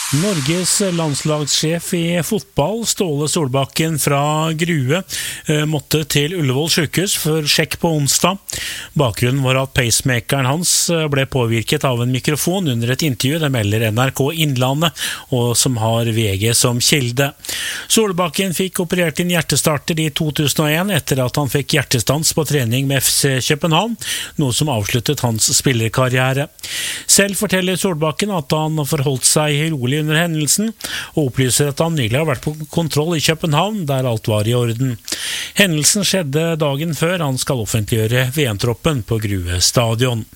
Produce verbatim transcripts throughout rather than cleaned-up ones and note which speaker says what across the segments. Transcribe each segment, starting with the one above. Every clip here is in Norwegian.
Speaker 1: Norges landslagssjef i fotball, Ståle Solbakken fra Grue, måtte til Ullevål sykehus for sjekk på onsdag. Bakgrunnen var at pacemakeren hans ble påvirket av en mikrofon under et intervju, det melder N R K Innlandet, og som har V G som kilde. Solbakken fikk operert inn hjertestarter i to tusen og en etter at han fikk hjertestans på trening med F C København, noe som avsluttet hans spillerkarriere. Selv forteller Solbakken at han forholdt seg rolig under hendelsen, og opplyser at han nylig har vært på kontroll i København, der alt var i orden. Hendelsen skjedde dagen før han skal offentliggjøre V M-troppen på Grue stadion.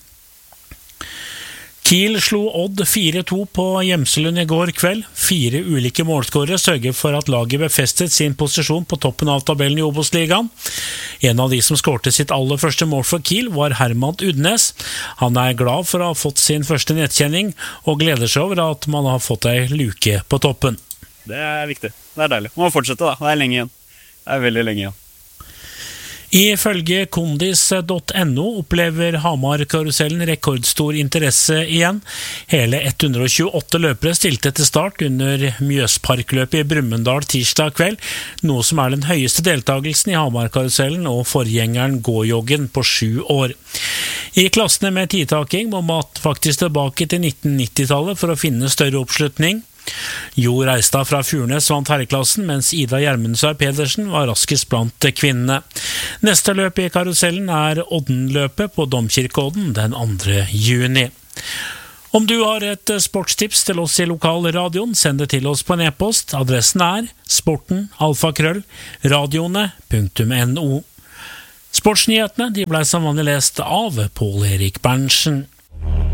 Speaker 1: Kiel slo Odd fire to på Gjemselund i går kveld. Fire ulike målskårere sørger for at laget befestet sin posisjon på toppen av tabellen i Obos-ligaen. En av de som skårte sitt aller første mål for Kiel var Herman Udnes. Han er glad for å ha fått sin første nettkjenning, og gleder seg over at man har fått ei luke på toppen.
Speaker 2: Det er viktig. Det er deilig. Man må fortsette da. Det er lenge igjen. Det er veldig lenge igjen.
Speaker 1: Ifølge kondis punktum no opplever Hamar-karusellen rekordstor interesse igjen. Hele ett hundre og tjueåtte løpere stilte til start under Mjøsparkløpet i Brumunddal tirsdag kveld, noe som er den høyeste deltagelsen i Hamar-karusellen og forgjengeren gåjoggen på sju år. I klassene med tidtaking må man faktisk tilbake til nitten nittitallet for å finne større oppslutning. Jo Reistad fra Furnes vant herreklassen, mens Ida Gjermundsvær Pedersen var raskest blant kvinnene. Neste løp i karusellen er Oddenløpet på Domkirkeodden den andre juni. Om du har et sportstips til oss i lokalradioen, send det til oss på en e-post. Adressen er sporten alfakrøll radioene punktum no. Sportsnyhetene de ble som vanlig lest av Pål Erik Berntsen.